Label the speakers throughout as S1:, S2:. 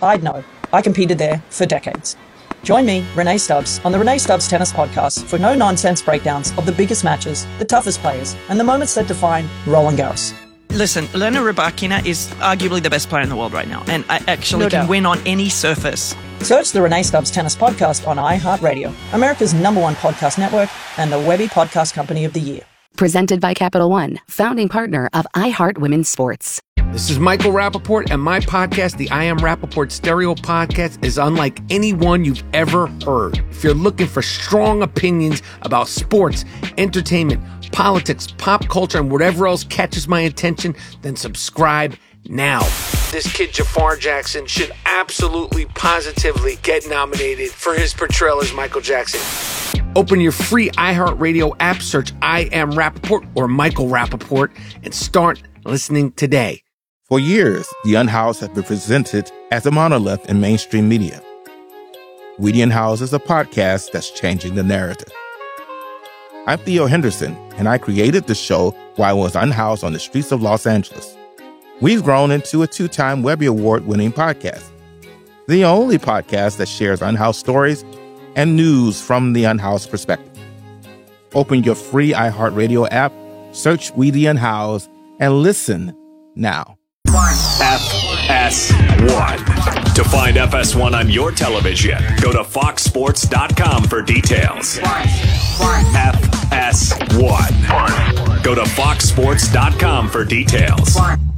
S1: I'd know. I competed there for decades. Join me, Renee Stubbs, on the Renee Stubbs Tennis Podcast for no-nonsense breakdowns of the biggest matches, the toughest players, and the moments that define Roland Garros.
S2: Listen, Elena Rybakina is arguably the best player in the world right now, and I actually can win on any surface.
S1: Search the Renee Stubbs Tennis Podcast on iHeartRadio, America's #1 podcast network, and the Webby Podcast Company of the Year.
S3: Presented by Capital One, founding partner of iHeart Women's Sports.
S4: This is Michael Rappaport, and my podcast, the I Am Rappaport Stereo Podcast, is unlike any one you've ever heard. If you're looking for strong opinions about sports, entertainment, politics, pop culture, and whatever else catches my attention, then subscribe now. This kid Jafar Jackson should absolutely, positively get nominated for his portrayal as Michael Jackson. Open your free iHeartRadio app, search I Am Rappaport or Michael Rappaport, and start listening today.
S5: For years, The Unhoused has been presented as a monolith in mainstream media. We The Unhoused is a podcast that's changing the narrative. I'm Theo Henderson, and I created the show while I was unhoused on the streets of Los Angeles. We've grown into a 2-time Webby Award-winning podcast, the only podcast that shares unhoused stories and news from the unhoused perspective. Open your free iHeartRadio app, search We The Unhoused, and listen now.
S6: FS1. To find FS1 on your television, go to foxsports.com for details. FS1. Go to foxsports.com for details.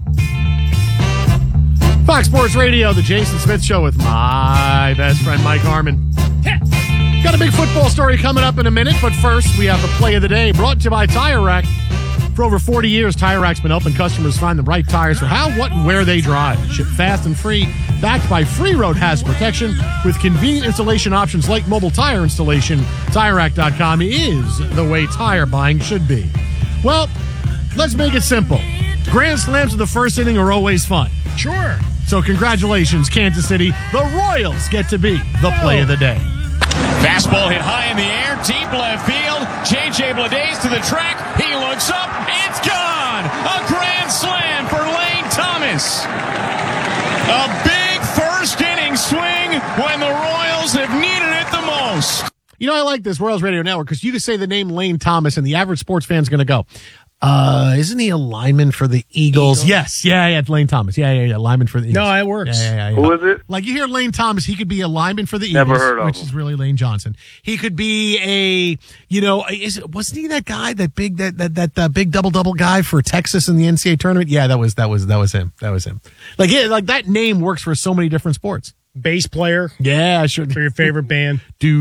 S7: Fox Sports Radio, the Jason Smith Show with my best friend, Mike Harmon. Got a big football story coming up in a minute, but first, we have the play of the day brought to you by Tire Rack. For over 40 years, Tire Rack's been helping customers find the right tires for how, what, and where they drive. Shipped fast and free, backed by free road hazard protection with convenient installation options like mobile tire installation. TireRack.com is the way tire buying should be. Well, let's make it simple. Grand slams of the first inning are always fun.
S8: Sure.
S7: So congratulations, Kansas City. The Royals get to be the play of the day.
S8: Fastball hit high in the air, deep left field. J.J. Bleday to the track. He looks up. It's gone. A grand slam for Lane Thomas. A big first inning swing when the Royals have needed it the most.
S7: You know, I like this Royals Radio Network because you can say the name Lane Thomas and the average sports fan's going to go, isn't he a lineman for the Eagles? Yes. Yeah, it's Lane Thomas. Yeah. Lineman for the Eagles.
S8: No, it works.
S7: Yeah.
S9: Who is it?
S7: Like you hear Lane Thomas, he could be a lineman for the
S9: Never
S7: Eagles,
S9: heard of
S7: which
S9: him.
S7: is really Lane Johnson. He could be wasn't he that guy, that big big double guy for Texas in the NCAA tournament? Yeah, that was him. Like that name works for so many different sports.
S8: Bass player.
S7: Yeah, sure.
S8: For your favorite band.
S7: Do.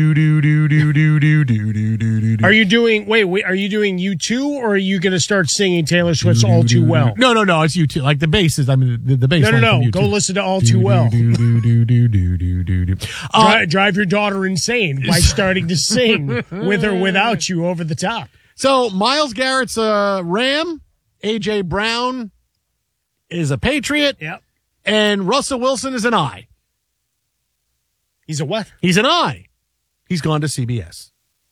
S8: Are you doing U2 or are you going to start singing Taylor Swift's All Too Well?
S7: No, it's U2. Like the bass is, the bass.
S8: No. Go listen to All Too Well. Drive your daughter insane by starting to sing with or without you over the top.
S7: So Myles Garrett's a Ram. A.J. Brown is a Patriot.
S8: Yep.
S7: And Russell Wilson is an I.
S8: He's a what?
S7: He's an I. He's gone to CBS.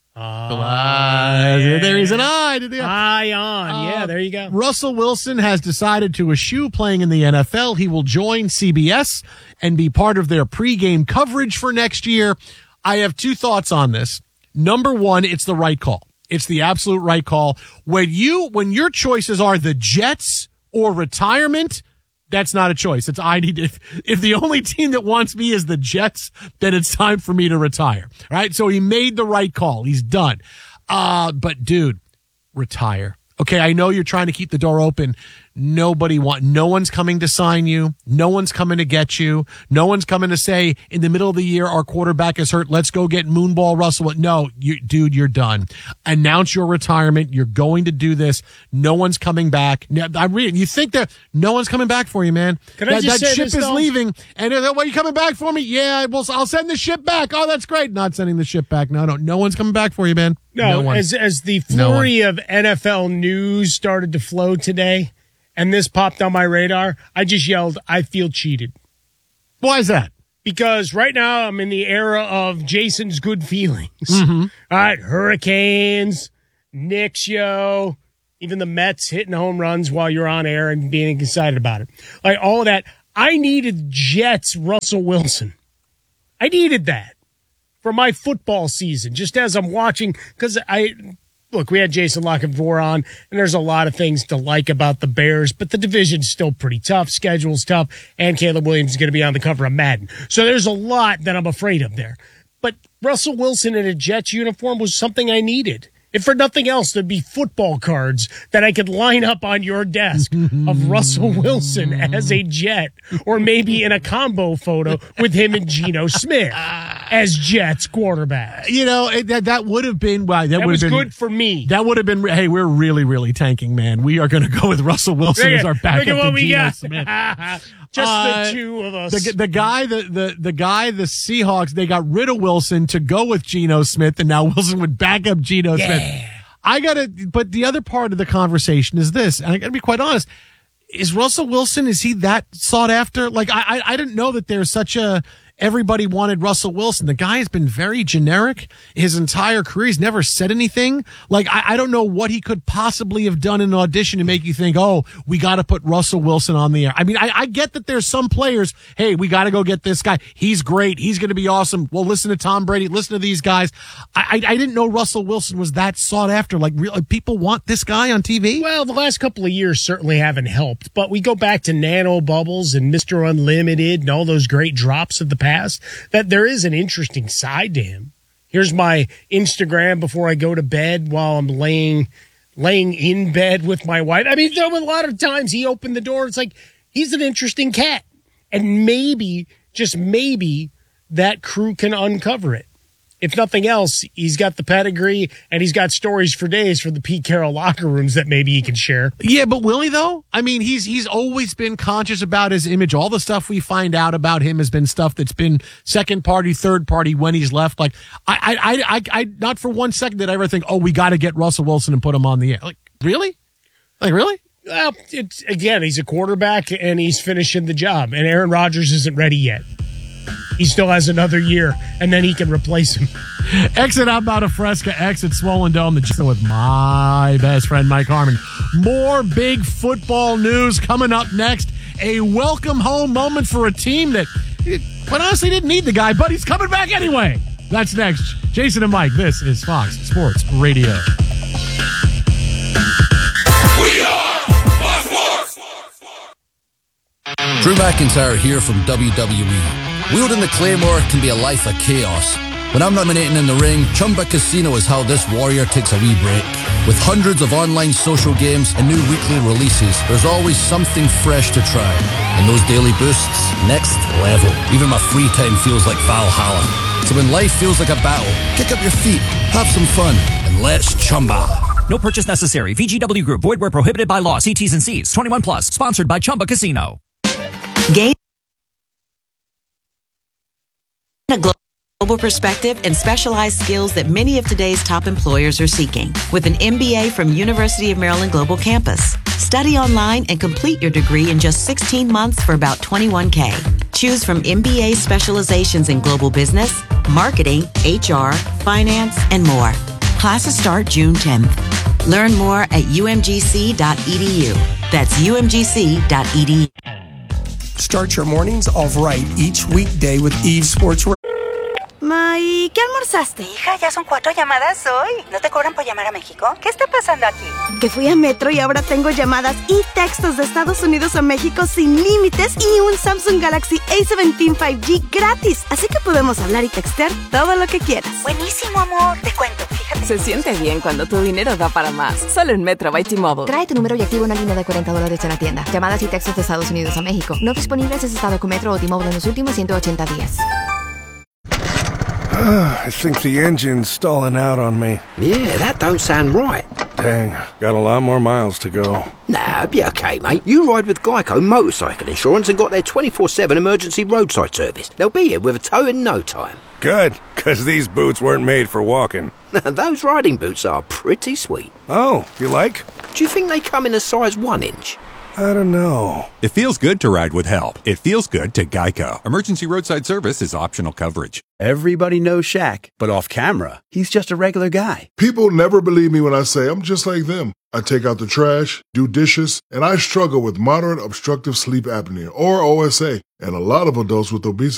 S7: There he's an I.
S8: Eye on. Yeah, there you go.
S7: Russell Wilson has decided to eschew playing in the NFL. He will join CBS and be part of their pregame coverage for next year. I have two thoughts on this. Number one, it's the right call. It's the absolute right call. When your choices are the Jets or retirement, that's not a choice. It's if the only team that wants me is the Jets, then it's time for me to retire. All right. So he made the right call. He's done. But dude, retire. Okay. I know you're trying to keep the door open. No one's coming to sign you. No one's coming to get you. No one's coming to say in the middle of the year, our quarterback is hurt. Let's go get Moonball Russell. No, you're done. Announce your retirement. You're going to do this. No one's coming back. You think that no one's coming back for you, man. That ship is leaving. And are you coming back for me? Yeah, I'll send the ship back. Oh, that's great. Not sending the ship back. No one's coming back for you, man.
S8: No as the flurry of NFL news started to flow today, and this popped on my radar, I just yelled, I feel cheated.
S7: Why is that?
S8: Because right now I'm in the era of Jason's good feelings.
S7: Mm-hmm.
S8: All right, Hurricanes, Knicks show, even the Mets hitting home runs while you're on air and being excited about it. Like all of that,
S9: I needed Jets Russell Wilson. I needed that for my football season, just as I'm watching, because we had Jason Lockenvor on, and there's a lot of things to like about the Bears, but the division's still pretty tough, schedule's tough, and Caleb Williams is going to be on the cover of Madden. So there's a lot that I'm afraid of there. But Russell Wilson in a Jets uniform was something I needed. If for nothing else, there'd be football cards that I could line up on your desk of Russell Wilson as a Jet, or maybe in a combo photo with him and Geno Smith as Jets quarterback.
S7: That would have been
S9: that was good for me.
S7: That would have been. Hey, we're really, really tanking, man. We are going to go with Russell Wilson as our backup to Geno Smith.
S9: Just the two of us.
S7: The guy, the Seahawks, they got rid of Wilson to go with Geno Smith, and now Wilson would back up Geno Smith. But the other part of the conversation is this, and I got to be quite honest. Is Russell Wilson, is he that sought after? Like, I didn't know that there's such a, everybody wanted Russell Wilson. The guy has been very generic his entire career. He's never said anything. Like, I don't know what he could possibly have done in an audition to make you think, oh, we got to put Russell Wilson on the air. I mean, I get that there's some players, hey, we got to go get this guy. He's great. He's going to be awesome. Well, listen to Tom Brady. Listen to these guys. I didn't know Russell Wilson was that sought after. Like, people want this guy on TV?
S9: Well, the last couple of years certainly haven't helped, but we go back to Nano Bubbles and Mr. Unlimited and all those great drops of the past, that there is an interesting side to him. Here's my Instagram before I go to bed while I'm laying in bed with my wife. I mean, a lot of times he opened the door. It's like, he's an interesting cat. And maybe, just maybe, that crew can uncover it. If nothing else, he's got the pedigree and he's got stories for days for the Pete Carroll locker rooms that maybe he can share.
S7: Yeah, but will he though? I mean, he's always been conscious about his image. All the stuff we find out about him has been stuff that's been second party, third party when he's left. Like, I not for 1 second did I ever think, oh, we got to get Russell Wilson and put him on the air. Like, really? Well,
S9: he's a quarterback and he's finishing the job, and Aaron Rodgers isn't ready yet. He still has another year, and then he can replace him.
S7: Exit Outbound of Fresca, exit Swollen Dome, with my best friend, Mike Harmon. More big football news coming up next. A welcome home moment for a team that, quite honestly, didn't need the guy, but he's coming back anyway. That's next. Jason and Mike, this is Fox Sports Radio.
S10: We are Fox Sports.
S11: Drew McIntyre here from WWE. Wielding the Claymore can be a life of chaos. When I'm dominating in the ring, Chumba Casino is how this warrior takes a wee break. With hundreds of online social games and new weekly releases, there's always something fresh to try. And those daily boosts, next level. Even my free time feels like Valhalla. So when life feels like a battle, kick up your feet, have some fun, and let's Chumba.
S12: No purchase necessary. VGW Group. Void where prohibited by law. See T's and C's. 21 plus. Sponsored by Chumba Casino.
S13: Gain a global perspective and specialized skills that many of today's top employers are seeking. With an MBA from University of Maryland Global Campus. Study online and complete your degree in just 16 months for about $21,000. Choose from MBA specializations in global business, marketing, HR, finance, and more. Classes start June 10th. Learn more at umgc.edu. That's umgc.edu.
S14: Start your mornings off right each weekday with Eve Sports.
S15: May, ¿qué almorzaste? Hija, ya son 4 llamadas hoy. ¿No te cobran por llamar a México? ¿Qué está pasando aquí? Que fui a Metro y ahora tengo llamadas y textos de Estados Unidos a México sin límites y un Samsung Galaxy A17 5G gratis. Así que podemos hablar y textear todo lo que quieras. Buenísimo, amor. Te cuento, fíjate.
S16: Se siente bien cuando tu dinero da para más. Solo en Metro by T-Mobile.
S17: Trae tu número y activa una línea de $40 en la tienda. Llamadas y textos de Estados Unidos a México. No disponibles en estado con Metro o T-Mobile en los últimos 180 días.
S18: I think the engine's stalling out on me.
S19: Yeah, that don't sound right.
S18: Dang, got a lot more miles to go.
S19: Nah, it'll be okay, mate. You ride with Geico Motorcycle Insurance and got their 24/7 emergency roadside service. They'll be here with a tow in no time.
S18: Good, because these boots weren't made for walking.
S19: Those riding boots are pretty sweet.
S18: Oh, you like?
S19: Do you think they come in a size 1 inch?
S18: I don't know.
S20: It feels good to ride with help. It feels good to Geico. Emergency roadside service is optional coverage. Everybody knows Shaq, but off camera, he's just a regular guy.
S21: People never believe me when I say I'm just like them. I take out the trash, do dishes, and I struggle with moderate obstructive sleep apnea, or OSA, and a lot of adults with obesity